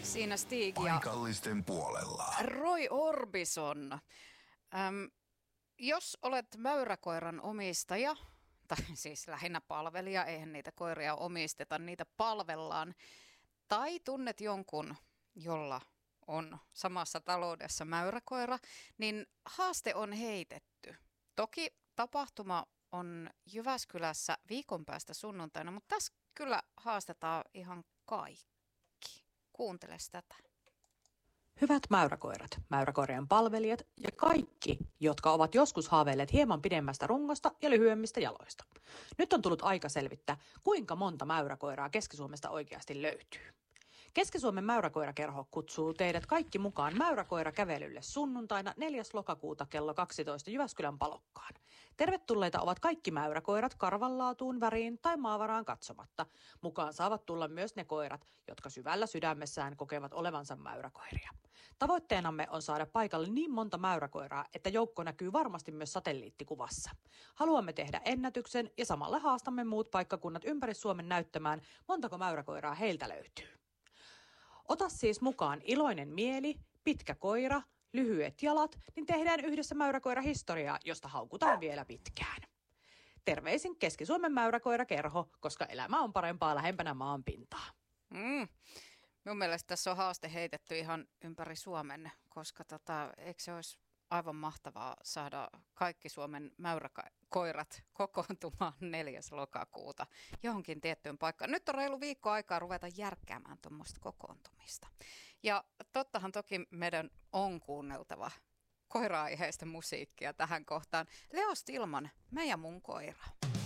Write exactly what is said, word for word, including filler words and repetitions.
Siinä Stig ja Paikallisten puolella. Roy Orbison. Öm, jos olet mäyräkoiran omistaja, tai siis lähinnä palvelija, eihän niitä koiria omisteta, niitä palvellaan, tai tunnet jonkun, jolla on samassa taloudessa mäyräkoira, niin haaste on heitetty. Toki tapahtuma on Jyväskylässä viikon päästä sunnuntaina, mutta tässä kyllä haastetaan ihan kaikki. Kuunteles tätä. Hyvät mäyräkoirat, mäyräkoirien palvelijat ja kaikki, jotka ovat joskus haaveilleet hieman pidemmästä rungosta ja lyhyemmistä jaloista. Nyt on tullut aika selvittää, kuinka monta mäyräkoiraa Keski-Suomesta oikeasti löytyy. Keski-Suomen mäyräkoirakerho kutsuu teidät kaikki mukaan mäyräkoirakävelylle sunnuntaina neljäs lokakuuta kello kaksitoista Jyväskylän Palokkaan. Tervetulleita ovat kaikki mäyräkoirat karvanlaatuun, väriin tai maavaraan katsomatta. Mukaan saavat tulla myös ne koirat, jotka syvällä sydämessään kokevat olevansa mäyräkoiria. Tavoitteenamme on saada paikalle niin monta mäyräkoiraa, että joukko näkyy varmasti myös satelliittikuvassa. Haluamme tehdä ennätyksen ja samalla haastamme muut paikkakunnat ympäri Suomen näyttämään, montako mäyräkoiraa heiltä löytyy. Ota siis mukaan iloinen mieli, pitkä koira, lyhyet jalat, niin tehdään yhdessä mäyräkoirahistoriaa, josta haukutaan vielä pitkään. Terveisin Keski-Suomen mäyräkoirakerho, koska elämä on parempaa lähempänä maan pintaa. Mm. Mun mielestä tässä on haaste heitetty ihan ympäri Suomen, koska tota, eikö se olisi aivan mahtavaa saada kaikki Suomen mäyräkoirat kokoontumaan neljäs lokakuuta johonkin tiettyyn paikkaan. Nyt on reilu viikko aikaa ruveta järkkäämään tuommoista kokoontumista. Ja tottahan toki meidän on kuunneltava koira-aiheista musiikkia tähän kohtaan. Leo Stilman, Me ja mun koira.